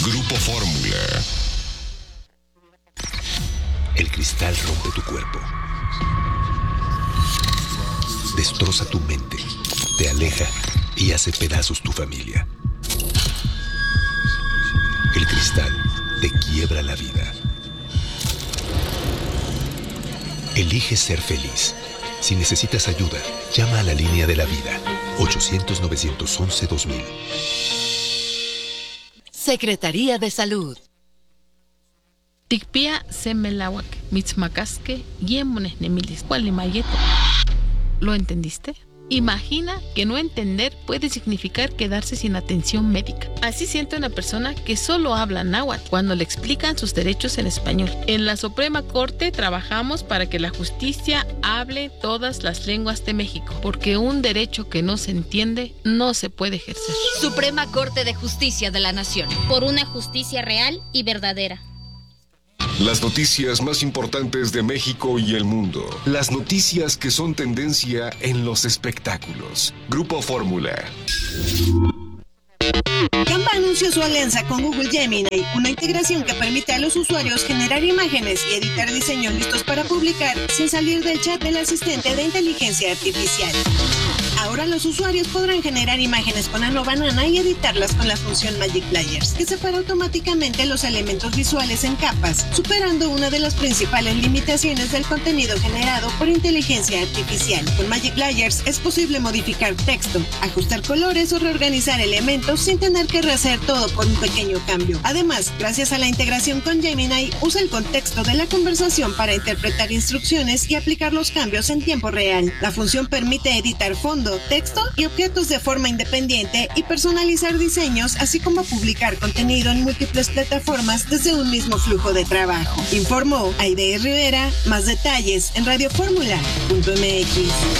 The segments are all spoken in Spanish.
Grupo Fórmula. El cristal rompe tu cuerpo. Destroza tu mente, te aleja y hace pedazos tu familia. El cristal te quiebra la vida. Elige ser feliz. Si necesitas ayuda, llama a la línea de la vida. 800-911-2000. Secretaría de Salud. Tikpia semelawak, mitzmacasque, yemones nemilis, cualimayeto. ¿Lo entendiste? Imagina que no entender puede significar quedarse sin atención médica. Así siente una persona que solo habla náhuatl cuando le explican sus derechos en español. En la Suprema Corte trabajamos para que la justicia hable todas las lenguas de México, porque un derecho que no se entiende no se puede ejercer. Suprema Corte de Justicia de la Nación. Por una justicia real y verdadera. Las noticias más importantes de México y el mundo. Las noticias que son tendencia en los espectáculos. Grupo Fórmula. Canva anunció su alianza con Google Gemini, una integración que permite a los usuarios generar imágenes y editar diseños listos para publicar sin salir del chat del asistente de inteligencia artificial. Ahora los usuarios podrán generar imágenes con Ano Banana y editarlas con la función Magic Layers, que separa automáticamente los elementos visuales en capas, superando una de las principales limitaciones del contenido generado por inteligencia artificial. Con Magic Layers es posible modificar texto, ajustar colores o reorganizar elementos sin tener que rehacer todo por un pequeño cambio. Además, gracias a la integración con Gemini, usa el contexto de la conversación para interpretar instrucciones y aplicar los cambios en tiempo real. La función permite editar fondo, texto y objetos de forma independiente y personalizar diseños, así como publicar contenido en múltiples plataformas desde un mismo flujo de trabajo. Informó Aide Rivera. Más detalles en radioformula.mx.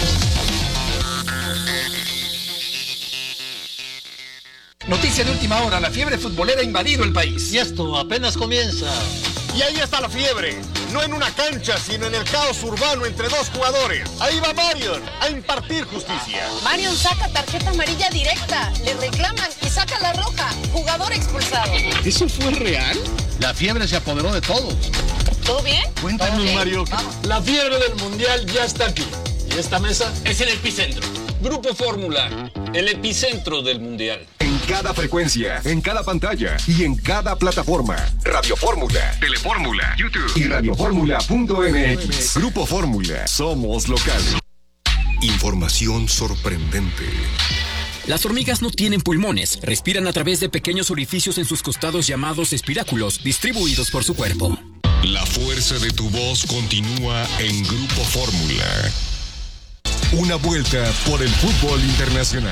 Noticia de última hora, la fiebre futbolera ha invadido el país. Y esto apenas comienza. Y ahí está la fiebre, no en una cancha, sino en el caos urbano entre dos jugadores. Ahí va Marion a impartir justicia. Marion saca tarjeta amarilla directa, le reclaman y saca la roja. Jugador expulsado. ¿Eso fue real? La fiebre se apoderó de todos. ¿Todo bien? Cuéntanos, Okay. Mario. Vamos. La fiebre del mundial ya está aquí. Y esta mesa es el epicentro. Grupo Fórmula, el epicentro del mundial. En cada frecuencia, en cada pantalla y en cada plataforma. Radio Fórmula, Telefórmula, YouTube y radioformula.mx. Grupo Fórmula, somos locales. Información sorprendente. Las hormigas no tienen pulmones, respiran a través de pequeños orificios en sus costados llamados espiráculos, distribuidos por su cuerpo. La fuerza de tu voz continúa en Grupo Fórmula. Una vuelta por el fútbol internacional.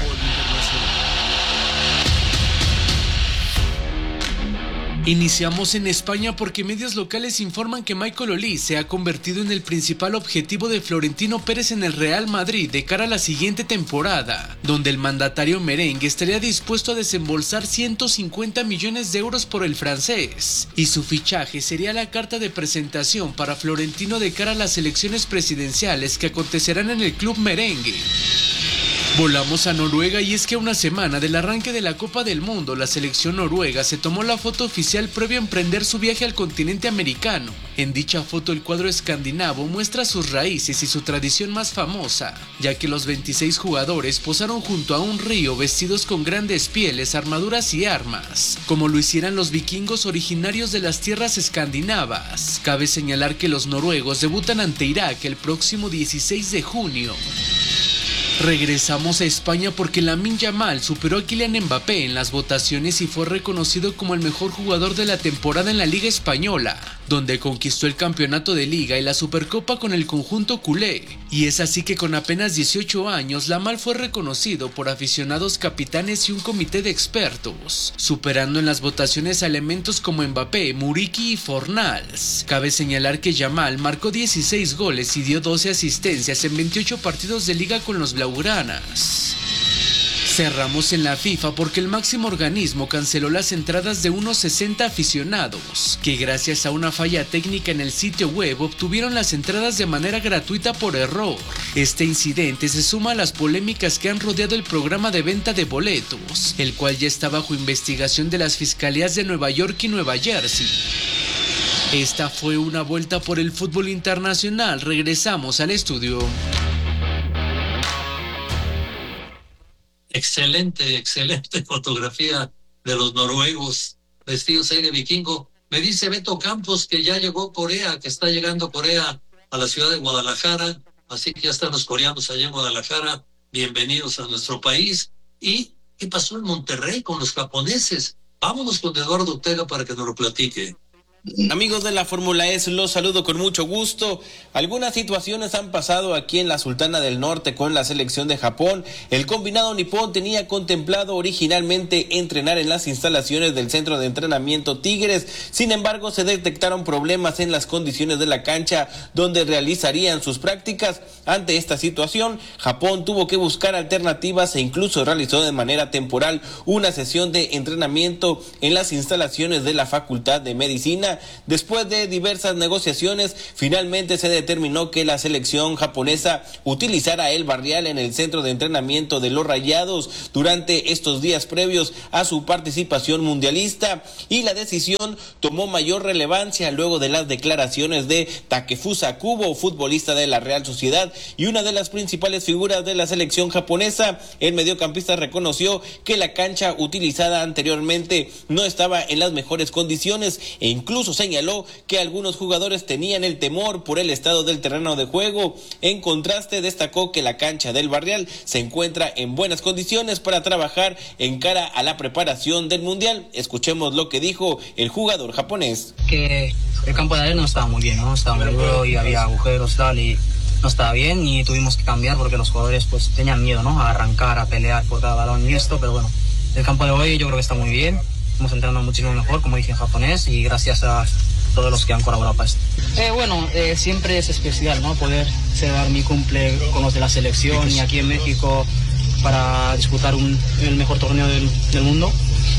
Iniciamos en España porque medios locales informan que Michael Olise se ha convertido en el principal objetivo de Florentino Pérez en el Real Madrid de cara a la siguiente temporada, donde el mandatario merengue estaría dispuesto a desembolsar 150 millones de euros por el francés, y su fichaje sería la carta de presentación para Florentino de cara a las elecciones presidenciales que acontecerán en el club merengue. Volamos a Noruega y es que a una semana del arranque de la Copa del Mundo, la selección noruega se tomó la foto oficial previo a emprender su viaje al continente americano. En dicha foto el cuadro escandinavo muestra sus raíces y su tradición más famosa, ya que los 26 jugadores posaron junto a un río vestidos con grandes pieles, armaduras y armas, como lo hicieran los vikingos originarios de las tierras escandinavas. Cabe señalar que los noruegos debutan ante Irak el próximo 16 de junio. Regresamos a España porque Lamine Yamal superó a Kylian Mbappé en las votaciones y fue reconocido como el mejor jugador de la temporada en la Liga Española, donde conquistó el campeonato de Liga y la Supercopa con el conjunto culé. Y es así que con apenas 18 años, Yamal fue reconocido por aficionados, capitanes y un comité de expertos, superando en las votaciones a elementos como Mbappé, Muriqui y Fornals. Cabe señalar que Yamal marcó 16 goles y dio 12 asistencias en 28 partidos de Liga con los blaugranas. Cerramos en la FIFA porque el máximo organismo canceló las entradas de unos 60 aficionados, que gracias a una falla técnica en el sitio web obtuvieron las entradas de manera gratuita por error. Este incidente se suma a las polémicas que han rodeado el programa de venta de boletos, el cual ya está bajo investigación de las fiscalías de Nueva York y Nueva Jersey. Esta fue una vuelta por el fútbol internacional. Regresamos al estudio. Excelente fotografía de los noruegos vestidos ahí de vikingo. Me dice Beto Campos que ya llegó Corea, que está llegando Corea a la ciudad de Guadalajara, así que ya están los coreanos allá en Guadalajara. Bienvenidos a nuestro país. ¿Y qué pasó en Monterrey con los japoneses? Vámonos con Eduardo Ortega para que nos lo platique. Amigos de la Fórmula E, los saludo con mucho gusto. Algunas situaciones han pasado aquí en la Sultana del Norte con la selección de Japón. El combinado nipón tenía contemplado originalmente entrenar en las instalaciones del centro de entrenamiento Tigres. Sin embargo, se detectaron problemas en las condiciones de la cancha donde realizarían sus prácticas. Ante esta situación, Japón tuvo que buscar alternativas e incluso realizó de manera temporal una sesión de entrenamiento en las instalaciones de la Facultad de Medicina. Después de diversas negociaciones, finalmente se determinó que la selección japonesa utilizara el barrial en el centro de entrenamiento de los Rayados durante estos días previos a su participación mundialista, y la decisión tomó mayor relevancia luego de las declaraciones de Takefusa Kubo, futbolista de la Real Sociedad y una de las principales figuras de la selección japonesa. El mediocampista reconoció que la cancha utilizada anteriormente no estaba en las mejores condiciones e incluso señaló que algunos jugadores tenían el temor por el estado del terreno de juego. En contraste, destacó que la cancha del Barrial se encuentra en buenas condiciones para trabajar en cara a la preparación del Mundial. Escuchemos lo que dijo el jugador japonés. Que el campo de arena no estaba muy bien, ¿no? Estaba muy duro y había agujeros tal, y no estaba bien, y tuvimos que cambiar porque los jugadores pues tenían miedo, ¿no? A arrancar, a pelear por cada balón y esto, pero bueno, el campo de hoy yo creo que está muy bien. Estamos entrenando muchísimo mejor, como dije en japonés, y gracias a todos los que han colaborado para esto. Siempre es especial, ¿no? Poder celebrar mi cumple con los de la selección y aquí en México para disputar el mejor torneo del mundo.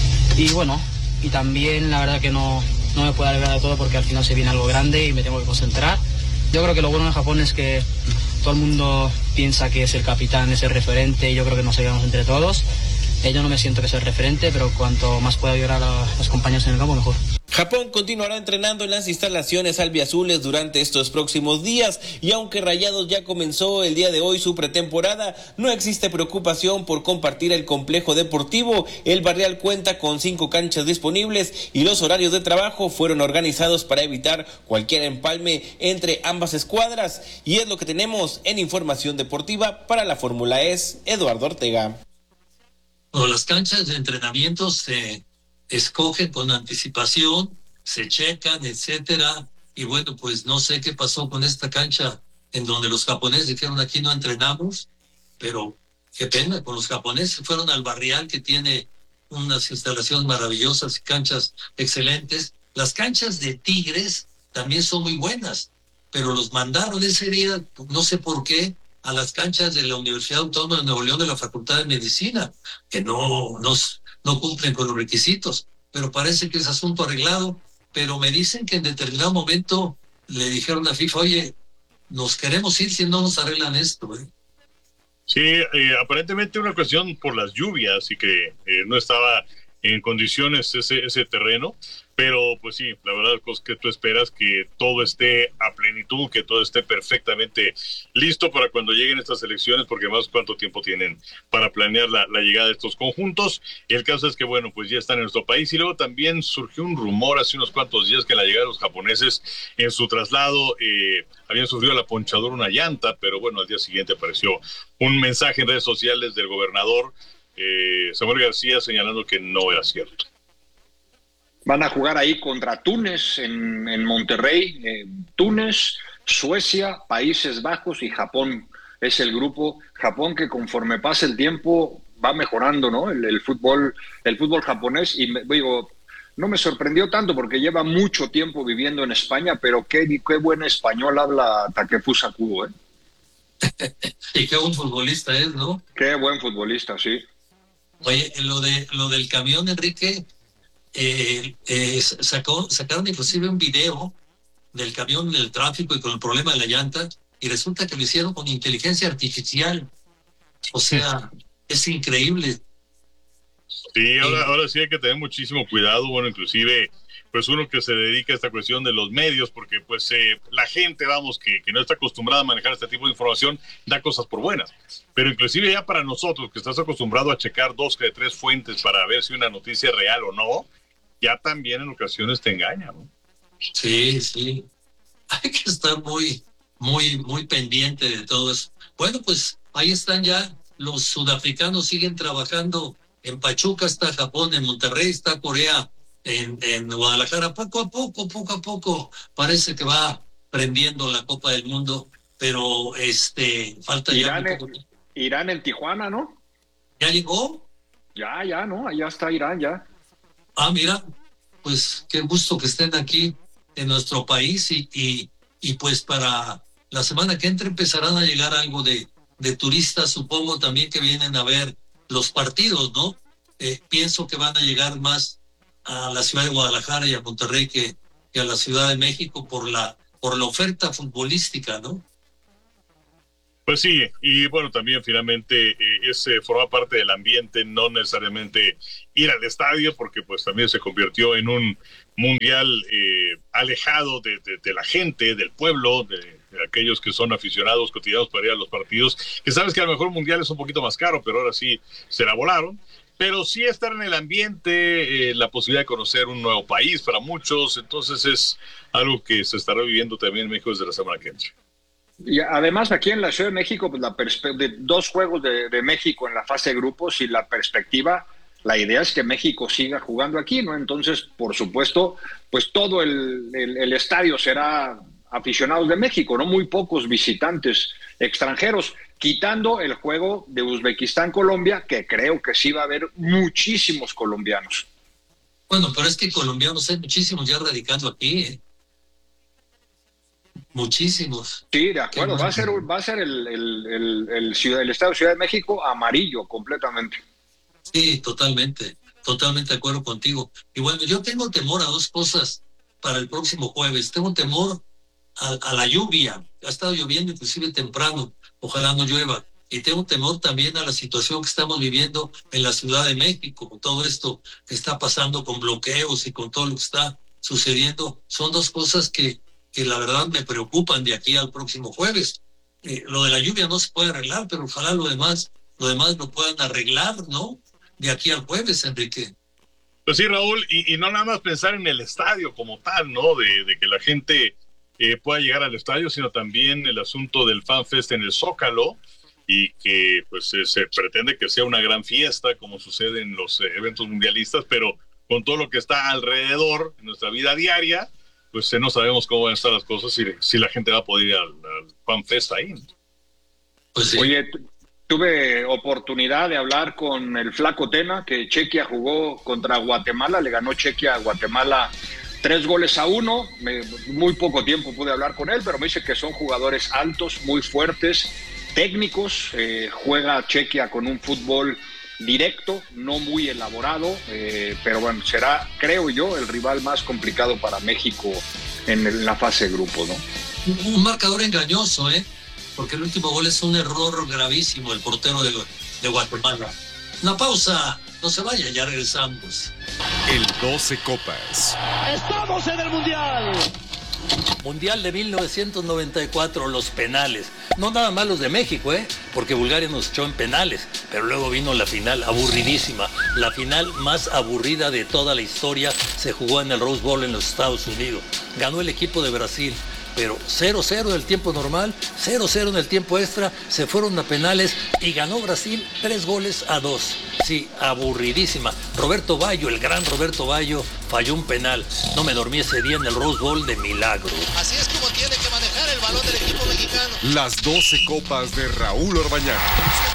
Y bueno, y también la verdad que no me puedo alegrar de todo porque al final se viene algo grande y me tengo que concentrar. Yo creo que lo bueno de Japón es que todo el mundo piensa que es el capitán, es el referente, y yo creo que nos ayudamos entre todos. Yo no me siento que sea el referente, pero cuanto más pueda ayudar a los compañeros en el campo, mejor. Japón continuará entrenando en las instalaciones albiazules durante estos próximos días, y aunque Rayados ya comenzó el día de hoy su pretemporada, no existe preocupación por compartir el complejo deportivo. El Barrial cuenta con 5 canchas disponibles y los horarios de trabajo fueron organizados para evitar cualquier empalme entre ambas escuadras. Y es lo que tenemos en Información Deportiva para la Fórmula E, Eduardo Ortega. Las canchas de entrenamiento se escogen con anticipación, se checan, etcétera, y bueno, pues no sé qué pasó con esta cancha en donde los japoneses dijeron aquí no entrenamos, pero qué pena con los japoneses. Fueron al Barrial, que tiene unas instalaciones maravillosas y canchas excelentes. Las canchas de Tigres también son muy buenas, pero los mandaron ese día, no sé por qué, a las canchas de la Universidad Autónoma de Nuevo León de la Facultad de Medicina, que no cumplen con los requisitos, pero parece que es asunto arreglado. Pero me dicen que en determinado momento le dijeron a FIFA, oye, nos queremos ir si no nos arreglan esto, ¿eh? Sí, aparentemente una cuestión por las lluvias y que no estaba en condiciones ese terreno, pero pues sí, la verdad es que tú esperas que todo esté a plenitud, que todo esté perfectamente listo para cuando lleguen estas elecciones, porque más cuánto tiempo tienen para planear la llegada de estos conjuntos. Y el caso es que bueno, pues ya están en nuestro país, y luego también surgió un rumor hace unos cuantos días que la llegada de los japoneses en su traslado habían sufrido la ponchadura una llanta, pero bueno, al día siguiente apareció un mensaje en redes sociales del gobernador Samuel García señalando que no era cierto. Van a jugar ahí contra Túnez en Monterrey. Túnez, Suecia, Países Bajos y Japón. Es el grupo. Japón que conforme pasa el tiempo va mejorando, ¿no? El fútbol japonés. Y no me sorprendió tanto porque lleva mucho tiempo viviendo en España, pero qué buen español habla Takefusa Kubo, ¿eh? Y qué buen futbolista es, ¿no? Qué buen futbolista, sí. Oye, lo del camión, Enrique, sacaron inclusive un video del camión en el tráfico y con el problema de la llanta, y resulta que lo hicieron con inteligencia artificial. O sea, es increíble. Sí, ahora sí hay que tener muchísimo cuidado, bueno, inclusive pues uno que se dedica a esta cuestión de los medios, porque pues la gente, vamos, que no está acostumbrada a manejar este tipo de información, da cosas por buenas, pero inclusive ya para nosotros, que estás acostumbrado a checar 2 de 3 fuentes para ver si una noticia es real o no, ya también en ocasiones te engaña, ¿no? Sí, hay que estar muy pendiente de todo eso. Bueno, pues ahí están ya, los sudafricanos siguen trabajando en Pachuca, está Japón, en Monterrey, está Corea, en Guadalajara, poco a poco, parece que va prendiendo la Copa del Mundo, pero falta Irán, ya... Irán en Tijuana, ¿no? ¿Ya llegó? Ya, ¿no? Allá está Irán, ya. Ah, mira, pues qué gusto que estén aquí en nuestro país y pues para la semana que entra empezarán a llegar algo de turistas, supongo también que vienen a ver los partidos, ¿no? Pienso que van a llegar más a la ciudad de Guadalajara y a Monterrey que a la Ciudad de México por la oferta futbolística, ¿no? Pues sí, y bueno, también finalmente forma parte del ambiente, no necesariamente ir al estadio, porque pues también se convirtió en un mundial alejado de la gente, del pueblo, de aquellos que son aficionados cotidianos para ir a los partidos, que sabes que a lo mejor el mundial es un poquito más caro, pero ahora sí se la volaron. Pero sí estar en el ambiente, la posibilidad de conocer un nuevo país para muchos, entonces es algo que se estará viviendo también en México desde la semana que entra. Y además aquí en la Ciudad de México, pues de 2 juegos de México en la fase de grupos y la perspectiva, la idea es que México siga jugando aquí, ¿no? Entonces, por supuesto, pues todo el estadio será aficionados de México, ¿no? Muy pocos visitantes extranjeros, quitando el juego de Uzbekistán-Colombia, que creo que sí va a haber muchísimos colombianos. Bueno, pero es que colombianos hay muchísimos ya radicando aquí, ¿eh? Muchísimos. Sí, de acuerdo, va a ser el Estado de Ciudad de México amarillo completamente. Sí, totalmente de acuerdo contigo. Y bueno, yo tengo temor a 2 cosas para el próximo jueves. Tengo temor a la lluvia. Ha estado lloviendo inclusive temprano, ojalá no llueva. Y tengo temor también a la situación que estamos viviendo en la Ciudad de México, con todo esto que está pasando con bloqueos y con todo lo que está sucediendo. Son 2 cosas que la verdad me preocupan de aquí al próximo jueves. Lo de la lluvia no se puede arreglar, pero ojalá lo demás lo puedan arreglar, ¿no? De aquí al jueves, Enrique. Pues sí, Raúl, y no nada más pensar en el estadio como tal, ¿no? De que la gente pueda llegar al estadio, sino también el asunto del FanFest en el Zócalo, y que pues se pretende que sea una gran fiesta, como sucede en los eventos mundialistas, pero con todo lo que está alrededor en nuestra vida diaria, pues no sabemos cómo van a estar las cosas, si la gente va a poder ir al FanFest ahí. Pues sí. Oye, tuve oportunidad de hablar con el Flaco Tena, que Chequia jugó contra Guatemala, le ganó Chequia a Guatemala 3-1, muy poco tiempo pude hablar con él, pero me dice que son jugadores altos, muy fuertes, técnicos, juega Chequia con un fútbol directo, no muy elaborado, pero bueno, será, creo yo, el rival más complicado para México en la fase de grupo, ¿no? Un marcador engañoso, porque el último gol es un error gravísimo del portero de Guatemala. Una pausa, no se vaya, ya regresamos. El 12 Copas. ¡Estamos en el Mundial! Mundial de 1994, los penales. No nada más los de México, porque Bulgaria nos echó en penales, pero luego vino la final aburridísima. La final más aburrida de toda la historia se jugó en el Rose Bowl en los Estados Unidos. Ganó el equipo de Brasil, pero 0-0 en el tiempo normal, 0-0 en el tiempo extra, se fueron a penales y ganó Brasil 3-2. Sí, aburridísima. Roberto Baggio, el gran Roberto Baggio, falló un penal. No me dormí ese día en el Rose Bowl de milagro. Así es como tiene que manejar el balón del equipo mexicano. Las 12 Copas de Raúl Orbañanos.